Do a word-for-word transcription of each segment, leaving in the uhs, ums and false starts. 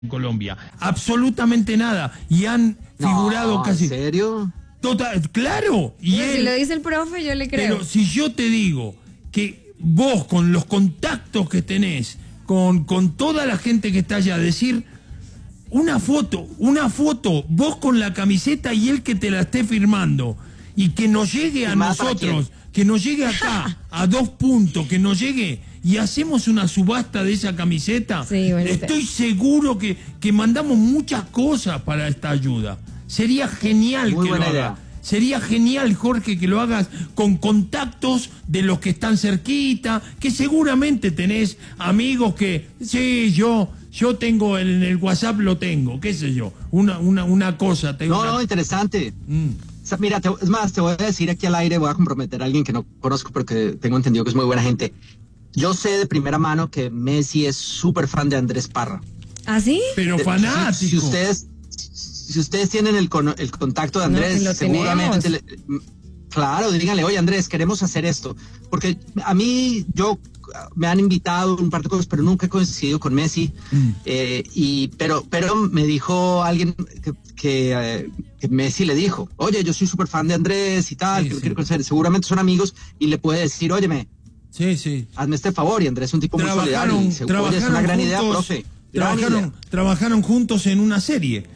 en Colombia, absolutamente nada, y han figurado no, casi... ¿En serio? Total, claro. Y Pues él, si lo dice el profe, yo le creo. pero si yo te digo que vos, con los contactos que tenés, con, con toda la gente que está allá, decir una foto, una foto, vos con la camiseta y él que te la esté firmando, y que nos llegue a nosotros, que nos llegue acá, a dos puntos, que nos llegue, y hacemos una subasta de esa camiseta, sí, bueno, estoy seguro que, que mandamos muchas cosas para esta ayuda. Sería genial Muy que lo idea. hagas. Sería genial, Jorge, que lo hagas con contactos de los que están cerquita, que seguramente tenés amigos que, sí, yo yo tengo el, en el WhatsApp, lo tengo, qué sé yo, una una una cosa. Tengo no, una... no, interesante. Mm. O sea, mira, te, es más, te voy a decir aquí al aire, voy a comprometer a alguien que no conozco porque tengo entendido que es muy buena gente. Yo sé de primera mano que Messi es súper fan de Andrés Parra. ¿Ah, sí? Pero De, fanático. Si, si ustedes... Si ustedes tienen el, con, el contacto de Andrés, no, seguramente, le, claro, díganle, oye Andrés, queremos hacer esto. Porque a mí, yo, me han invitado un par de cosas, pero nunca he coincidido con Messi. Mm. Eh, y, pero, pero me dijo alguien que, que, eh, que Messi le dijo, oye, yo soy súper fan de Andrés y tal, sí, que lo sí. quiero conocer. Seguramente son amigos y le puede decir, óyeme, sí, sí. hazme este favor. Y Andrés es un tipo trabajaron, muy solidario. Y se, oye, es una gran juntos, idea, profe. Trabajaron, idea. trabajaron juntos en una serie.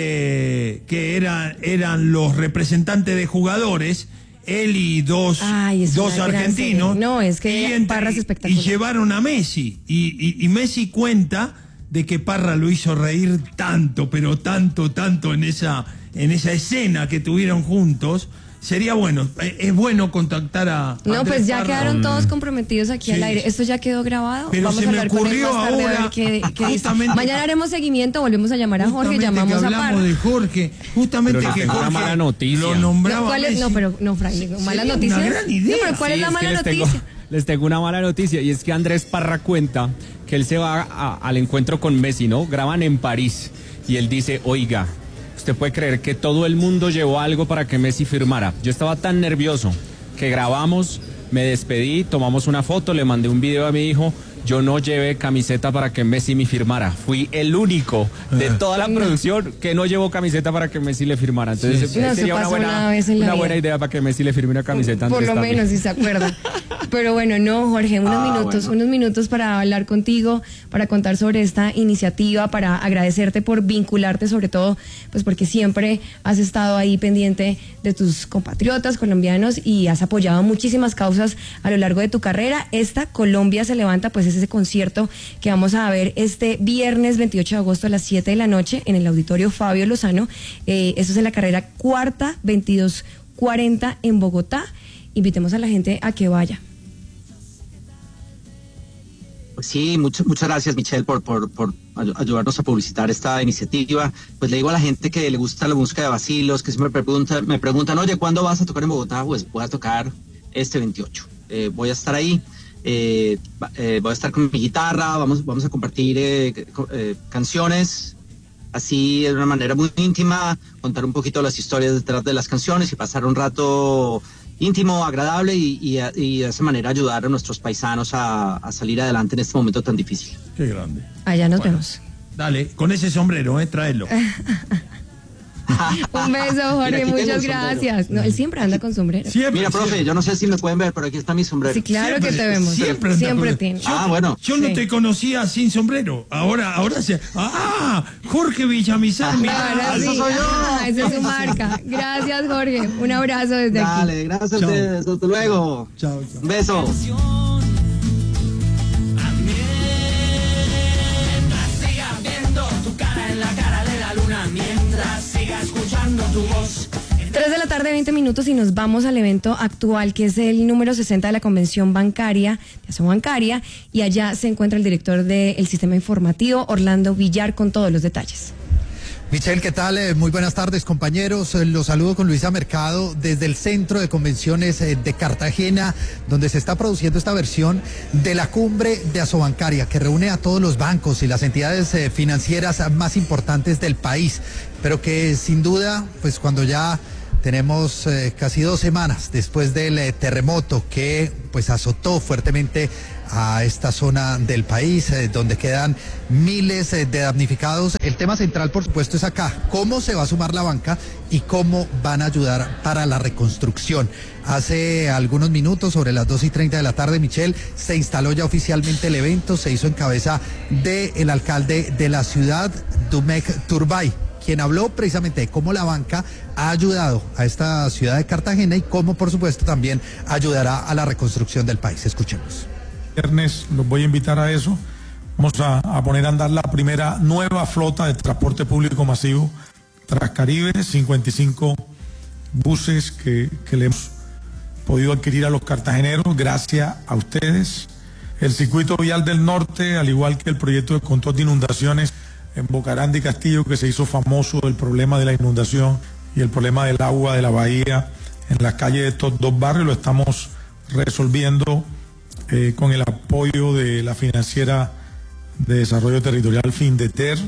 Eh, que era, eran los representantes de jugadores, él y dos, Ay, dos argentinos. No, es que y, entre, Parra es espectacular. Y llevaron a Messi. Y, y, y Messi cuenta de que Parra lo hizo reír tanto, pero tanto, tanto en esa, en esa escena que tuvieron juntos. Sería bueno, es bueno contactar a... No, Andrés pues ya Parra. quedaron todos comprometidos aquí sí. al aire. Esto ya quedó grabado. Pero Vamos se a hablar me ocurrió con él más tarde ahora, a ver qué, qué dice. Mañana haremos seguimiento, volvemos a llamar a Jorge, llamamos que a Parra. de Jorge, justamente pero que tengo Jorge una mala noticia. Lo nombraba. No, ¿cuál es? No, pero no, Fray, malas noticias. Una gran idea. No, pero ¿cuál sí, es la es mala les noticia? Tengo, les tengo una mala noticia y es que Andrés Parra cuenta que él se va a, al encuentro con Messi, ¿no? Graban en París y él dice, oiga, usted puede creer que todo el mundo llevó algo para que Messi firmara. Yo estaba tan nervioso que grabamos, me despedí, tomamos una foto, le mandé un video a mi hijo, yo no llevé camiseta para que Messi me firmara, fui el único de toda la producción que no llevó camiseta para que Messi le firmara, entonces sí, sí. sería no, una buena, una, una buena idea para que Messi le firme una camiseta. Por, por lo también. menos, si se acuerda. Pero bueno, no, Jorge, unos ah, minutos, bueno. unos minutos para hablar contigo, para contar sobre esta iniciativa, para agradecerte por vincularte, sobre todo, pues porque siempre has estado ahí pendiente de tus compatriotas colombianos y has apoyado muchísimas causas a lo largo de tu carrera. Esta Colombia se levanta, pues es ese concierto que vamos a ver este viernes veintiocho de agosto a las siete de la noche en el Auditorio Fabio Lozano. Eh, eso es en la carrera cuarta, veintidós cuarenta en Bogotá. Invitemos a la gente a que vaya. Sí, mucho, muchas gracias, Michelle, por, por, por ayudarnos a publicitar esta iniciativa. Pues le digo a la gente que le gusta la música de Bacilos, que siempre me preguntan, me preguntan, oye, ¿cuándo vas a tocar en Bogotá? Pues voy a tocar este veintiocho. Eh, voy a estar ahí, eh, eh, voy a estar con mi guitarra, vamos, vamos a compartir eh, eh, canciones, así de una manera muy íntima, contar un poquito las historias detrás de las canciones y pasar un rato íntimo, agradable y, y, y de esa manera ayudar a nuestros paisanos a, a salir adelante en este momento tan difícil. Qué grande. Allá nos bueno, vemos. Dale, con ese sombrero, eh, tráelo. Un beso, Jorge, Mira, muchas gracias. No, él siempre anda con sombrero. Siempre, Mira, profe, siempre. yo no sé si me pueden ver, pero aquí está mi sombrero. Sí, claro siempre, que te vemos. Siempre, siempre tiene. Ah, bueno. Yo sí. no te conocía sin sombrero. Ahora, ahora se. ¡Ah! Jorge Villamizar, mira. Ahora sí. Eso soy yo. Ah, esa es su marca. Gracias, Jorge. Un abrazo desde Dale, aquí. Dale, gracias a ustedes. Hasta luego. Chao, chao. Un beso. tres de la tarde, veinte minutos y nos vamos al evento actual que es el número sesenta de la Convención Bancaria, de Asobancaria, y allá se encuentra el director del Sistema Informativo, Orlando Villar, con todos los detalles. Michelle, ¿qué tal? Eh, muy buenas tardes, compañeros. Eh, los saludo con Luisa Mercado desde el Centro de Convenciones eh, de Cartagena, donde se está produciendo esta versión de la cumbre de Asobancaria, que reúne a todos los bancos y las entidades eh, financieras más importantes del país, pero que sin duda, pues cuando ya tenemos eh, casi dos semanas después del eh, terremoto que pues azotó fuertemente a esta zona del país, eh, donde quedan miles eh, de damnificados. El tema central, por supuesto, es acá, cómo se va a sumar la banca y cómo van a ayudar para la reconstrucción. Hace algunos minutos, sobre las dos y treinta de la tarde, Michelle, se instaló ya oficialmente el evento, se hizo en cabeza del alcalde de la ciudad, Dumek Turbay, quien habló precisamente de cómo la banca ha ayudado a esta ciudad de Cartagena y cómo, por supuesto, también ayudará a la reconstrucción del país. Escuchemos. Viernes los voy a invitar a eso. Vamos a, a poner a andar la primera nueva flota de transporte público masivo Transcaribe, cincuenta y cinco buses que, que le hemos podido adquirir a los cartageneros gracias a ustedes. El circuito vial del norte, al igual que el proyecto de control de inundaciones en Bocaranda y Castillo, que se hizo famoso el problema de la inundación y el problema del agua de la bahía en las calles de estos dos barrios, lo estamos resolviendo eh, con el apoyo de la financiera de desarrollo territorial Findeter.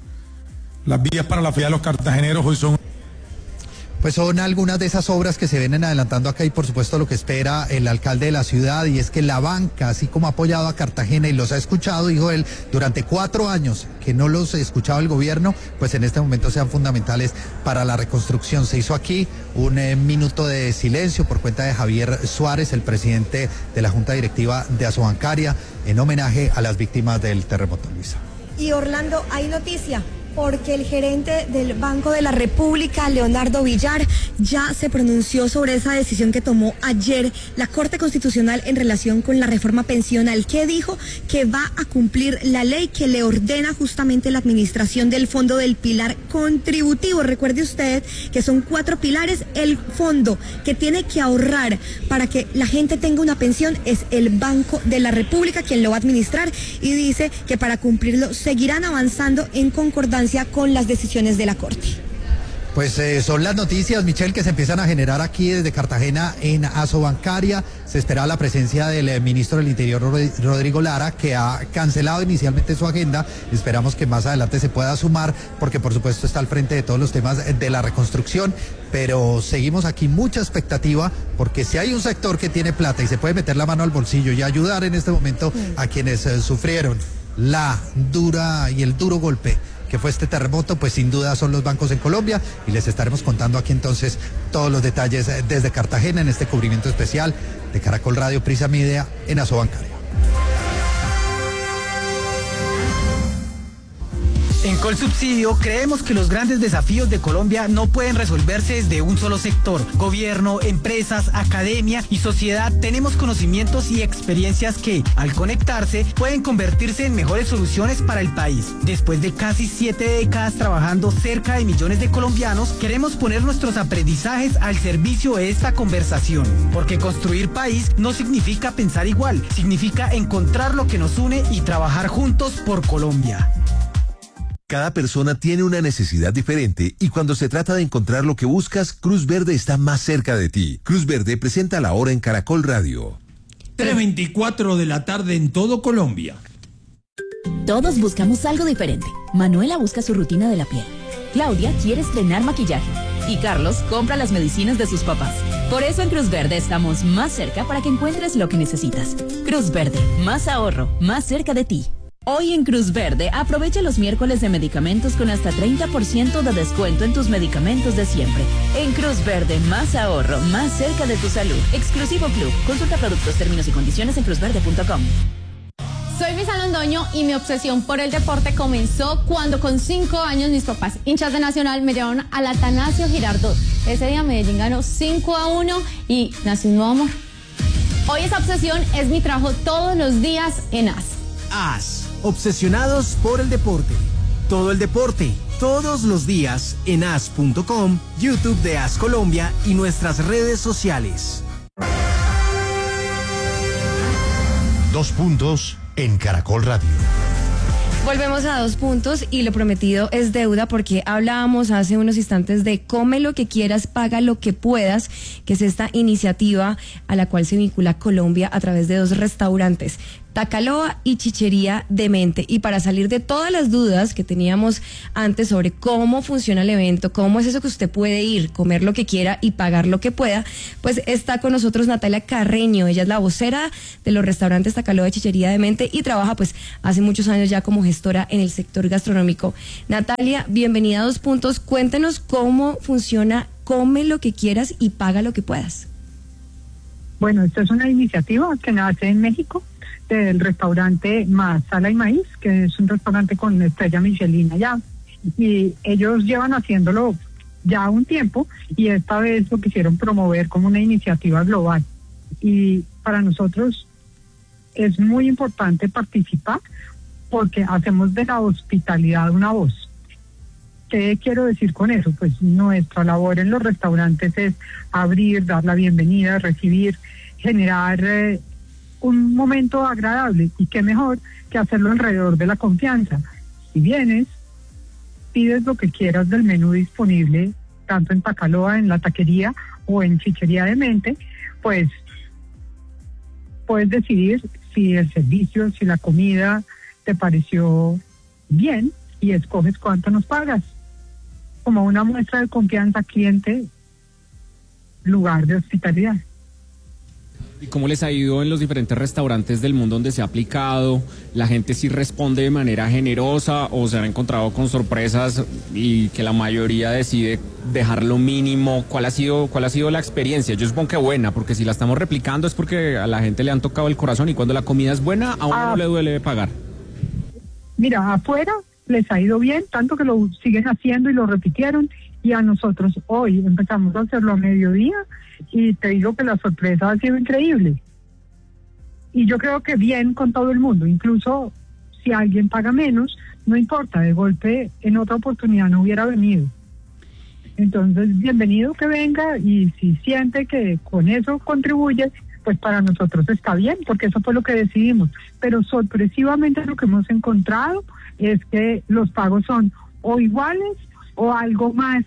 Las vías para la ciudad de los cartageneros hoy son... Pues son algunas de esas obras que se vienen adelantando acá y por supuesto lo que espera el alcalde de la ciudad, y es que la banca, así como ha apoyado a Cartagena y los ha escuchado, dijo él, durante cuatro años que no los escuchaba el gobierno, pues en este momento sean fundamentales para la reconstrucción. Se hizo aquí un eh, minuto de silencio por cuenta de Javier Suárez, el presidente de la Junta Directiva de Asobancaria, en homenaje a las víctimas del terremoto, Luisa. Y Orlando, hay noticia, porque el gerente del Banco de la República, Leonardo Villar, ya se pronunció sobre esa decisión que tomó ayer la Corte Constitucional en relación con la reforma pensional, que dijo que va a cumplir la ley que le ordena justamente la administración del fondo del pilar contributivo. Recuerde usted que son cuatro pilares. El fondo que tiene que ahorrar para que la gente tenga una pensión es el Banco de la República, quien lo va a administrar, y dice que para cumplirlo seguirán avanzando en concordancia con las decisiones de la Corte. Pues eh, son las noticias, Michelle, que se empiezan a generar aquí desde Cartagena en Asobancaria. Se espera la presencia del eh, ministro del Interior, Rodrigo Lara, que ha cancelado inicialmente su agenda. Esperamos que más adelante se pueda sumar, porque por supuesto está al frente de todos los temas de la reconstrucción. Pero seguimos aquí, mucha expectativa, porque si hay un sector que tiene plata y se puede meter la mano al bolsillo y ayudar en este momento a quienes eh, sufrieron la dura y el duro golpe que fue este terremoto, pues sin duda son los bancos en Colombia, y les estaremos contando aquí entonces todos los detalles desde Cartagena en este cubrimiento especial de Caracol Radio Prisa Media en Asobancaria. En Colsubsidio creemos que los grandes desafíos de Colombia no pueden resolverse desde un solo sector. Gobierno, empresas, academia y sociedad tenemos conocimientos y experiencias que, al conectarse, pueden convertirse en mejores soluciones para el país. Después de casi siete décadas trabajando cerca de millones de colombianos, queremos poner nuestros aprendizajes al servicio de esta conversación. Porque construir país no significa pensar igual, significa encontrar lo que nos une y trabajar juntos por Colombia. Cada persona tiene una necesidad diferente y cuando se trata de encontrar lo que buscas, Cruz Verde está más cerca de ti. Cruz Verde presenta la hora en Caracol Radio. tres veinticuatro de la tarde en todo Colombia. Todos buscamos algo diferente. Manuela busca su rutina de la piel. Claudia quiere estrenar maquillaje. Y Carlos compra las medicinas de sus papás. Por eso en Cruz Verde estamos más cerca para que encuentres lo que necesitas. Cruz Verde, más ahorro, más cerca de ti. Hoy en Cruz Verde, aprovecha los miércoles de medicamentos con hasta treinta por ciento de descuento en tus medicamentos de siempre. En Cruz Verde, más ahorro, más cerca de tu salud. Exclusivo Club. Consulta productos, términos y condiciones en cruz verde punto com. Soy Luisa Londoño y mi obsesión por el deporte comenzó cuando con cinco años mis papás, hinchas de Nacional, me llevaron al Atanasio Girardot. Ese día Medellín ganó cinco a uno y nació un nuevo amor. Hoy esa obsesión es mi trabajo todos los días en A S. A S. Obsesionados por el deporte. Todo el deporte, todos los días en A S punto com, YouTube de A S Colombia y nuestras redes sociales. Dos puntos en Caracol Radio. Volvemos a Dos Puntos y lo prometido es deuda, porque hablábamos hace unos instantes de come lo que quieras, paga lo que puedas, que es esta iniciativa a la cual se vincula Colombia a través de dos restaurantes. Tacaloa y Chichería Demente. Y para salir de todas las dudas que teníamos antes sobre cómo funciona el evento, cómo es eso que usted puede ir, comer lo que quiera y pagar lo que pueda, pues está con nosotros Natalia Carreño. Ella es la vocera de los restaurantes Tacaloa y Chichería Demente y trabaja pues hace muchos años ya como gestora en el sector gastronómico. Natalia, bienvenida a Dos Puntos. Cuéntenos cómo funciona Come lo que quieras y paga lo que puedas. Bueno, esta es una iniciativa que nace en México del restaurante Más Sala y Maíz, que es un restaurante con estrella Michelin allá. Y ellos llevan haciéndolo ya un tiempo y esta vez lo quisieron promover como una iniciativa global. Y para nosotros es muy importante participar porque hacemos de la hospitalidad una voz. ¿Qué quiero decir con eso? Pues nuestra labor en los restaurantes es abrir, dar la bienvenida, recibir, generar eh, un momento agradable. Y qué mejor que hacerlo alrededor de la confianza. Si vienes, pides lo que quieras del menú disponible, tanto en Tacaloa, en la taquería o en Chichería Demente, pues puedes decidir si el servicio, si la comida te pareció bien y escoges cuánto nos pagas. Como una muestra de confianza cliente, lugar de hospitalidad. ¿Y cómo les ha ido en los diferentes restaurantes del mundo donde se ha aplicado? ¿La gente sí responde de manera generosa o se han encontrado con sorpresas y que la mayoría decide dejar lo mínimo? ¿Cuál ha sido, cuál ha sido la experiencia? Yo supongo que buena, porque si la estamos replicando es porque a la gente le han tocado el corazón y cuando la comida es buena, a uno ah, no le duele pagar. Mira, afuera les ha ido bien, tanto que lo siguen haciendo y lo repitieron, y a nosotros hoy empezamos a hacerlo a mediodía y te digo que la sorpresa ha sido increíble. Y yo creo que bien con todo el mundo, incluso si alguien paga menos, no importa, de golpe en otra oportunidad no hubiera venido. Entonces, bienvenido que venga y si siente que con eso contribuye, pues para nosotros está bien, porque eso fue lo que decidimos. Pero sorpresivamente lo que hemos encontrado es que los pagos son o iguales o algo más.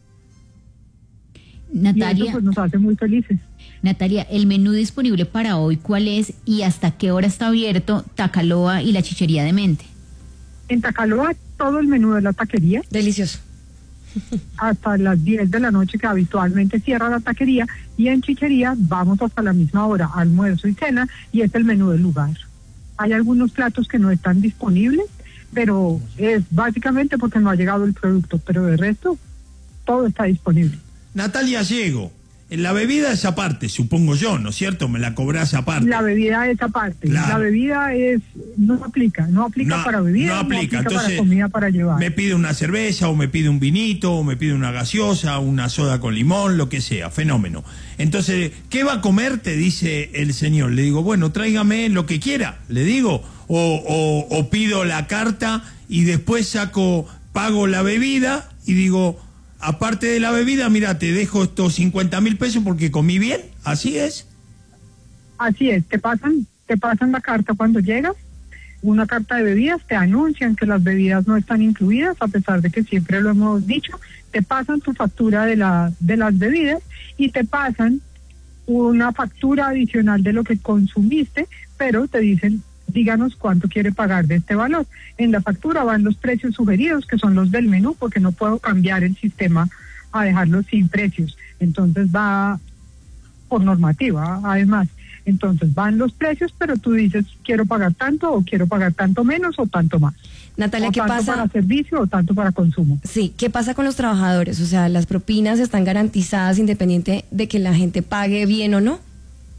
Natalia, y eso pues nos hace muy felices. Natalia, el menú disponible para hoy, ¿cuál es y hasta qué hora está abierto Tacaloa y la Chichería Demente? En Tacaloa todo el menú de la taquería. Delicioso. Hasta las diez de la noche que habitualmente cierra la taquería, y en Chichería vamos hasta la misma hora, almuerzo y cena, y es el menú del lugar. Hay algunos platos que no están disponibles, pero es básicamente porque no ha llegado el producto, pero de resto todo está disponible. Natalia, llego. La bebida es aparte, supongo yo, ¿no es cierto? Me la cobrás aparte. La bebida es aparte. Claro. La bebida es no aplica, no aplica no, para bebida, no aplica, no aplica entonces, para comida para llevar. Me pide una cerveza o me pide un vinito o me pide una gaseosa, una soda con limón, lo que sea, fenómeno. Entonces, ¿qué va a comer? Te dice el señor. Le digo, bueno, tráigame lo que quiera, le digo, o, o, o pido la carta y después saco, pago la bebida y digo, aparte de la bebida, mira, te dejo estos cincuenta mil pesos porque comí bien, ¿así es? Así es, te pasan, te pasan la carta cuando llegas, una carta de bebidas, te anuncian que las bebidas no están incluidas, a pesar de que siempre lo hemos dicho, te pasan tu factura de la de las bebidas y te pasan una factura adicional de lo que consumiste, pero te dicen, díganos cuánto quiere pagar de este valor. En la factura van los precios sugeridos, que son los del menú, porque no puedo cambiar el sistema a dejarlo sin precios. Entonces va por normativa, además. Entonces van los precios, pero tú dices, quiero pagar tanto, o quiero pagar tanto menos, o tanto más. Natalia, o ¿qué tanto pasa? para servicio, o tanto para consumo. Sí, ¿qué pasa con los trabajadores? O sea, ¿las propinas están garantizadas independiente de que la gente pague bien o no?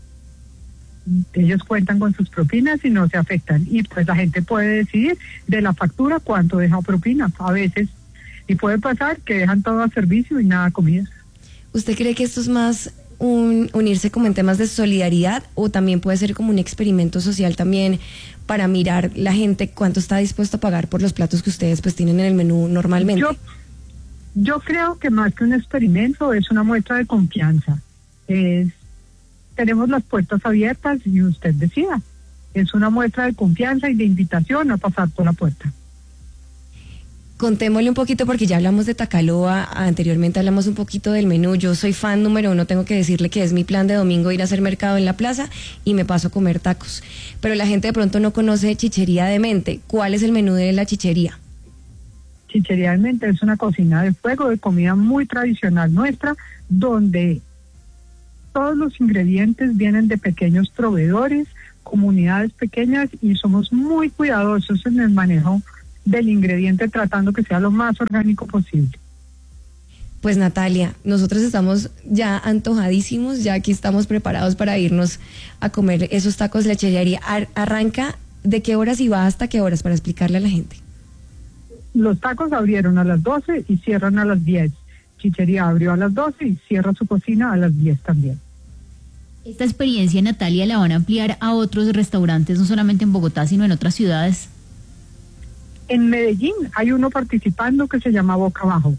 Ellos cuentan con sus propinas y no se afectan, y pues la gente puede decidir de la factura cuánto deja propina a veces, y puede pasar que dejan todo a servicio y nada a comida. ¿Usted cree que esto es más un, unirse como en temas de solidaridad, o también puede ser como un experimento social también para mirar la gente cuánto está dispuesto a pagar por los platos que ustedes pues tienen en el menú normalmente? Yo, yo creo que más que un experimento es una muestra de confianza. Es Tenemos las puertas abiertas y usted decida. Es una muestra de confianza y de invitación a pasar por la puerta. Contémosle un poquito porque ya hablamos de Tacaloa, anteriormente hablamos un poquito del menú. Yo soy fan número uno, tengo que decirle que es mi plan de domingo ir a hacer mercado en la plaza y me paso a comer tacos. Pero la gente de pronto no conoce Chichería de Mente. ¿Cuál es el menú de la chichería? Chichería de Mente es una cocina de fuego, de comida muy tradicional nuestra, donde todos los ingredientes vienen de pequeños proveedores, comunidades pequeñas, y somos muy cuidadosos en el manejo del ingrediente, tratando que sea lo más orgánico posible. Pues Natalia, nosotros estamos ya antojadísimos, ya aquí estamos preparados para irnos a comer esos tacos de la chichería. Ar- arranca ¿de qué horas y va hasta qué horas para explicarle a la gente? Los tacos abrieron a las doce y cierran a las diez. Chichería abrió a las doce y cierra su cocina a las diez también. Esta experiencia, Natalia, la van a ampliar a otros restaurantes, no solamente en Bogotá, sino en otras ciudades. En Medellín hay uno participando que se llama Boca Abajo.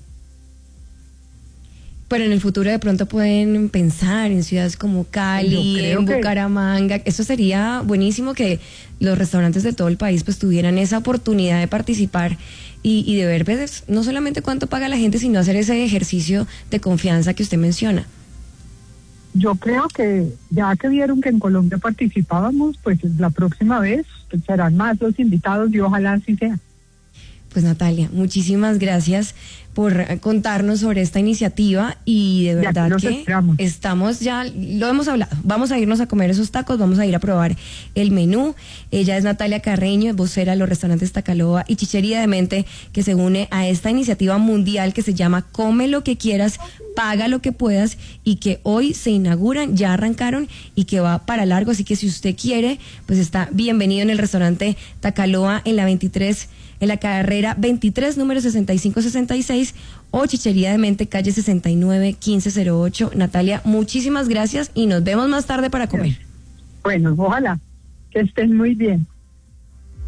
Pero en el futuro de pronto pueden pensar en ciudades como Cali, en Bucaramanga. Que... Eso sería buenísimo, que los restaurantes de todo el país pues tuvieran esa oportunidad de participar y, y de ver pues, no solamente cuánto paga la gente, sino hacer ese ejercicio de confianza que usted menciona. Yo creo que ya que vieron que en Colombia participábamos, pues la próxima vez pues, serán más los invitados y ojalá así sea. Pues Natalia, muchísimas gracias por contarnos sobre esta iniciativa y de verdad que esperamos. Estamos ya, lo hemos hablado, vamos a irnos a comer esos tacos, vamos a ir a probar el menú. Ella es Natalia Carreño, vocera de los restaurantes Tacaloa y Chichería de Mente, que se une a esta iniciativa mundial que se llama Come lo que quieras, paga lo que puedas, y que hoy se inauguran, ya arrancaron y que va para largo, así que si usted quiere, pues está bienvenido en el restaurante Tacaloa en la veintitrés, en la carrera veintitrés, número sesenta y cinco sesenta y seis, o Chichería de Mente, calle sesenta y nueve quince cero ocho. Natalia, muchísimas gracias y nos vemos más tarde para comer. Bueno, ojalá que estén muy bien.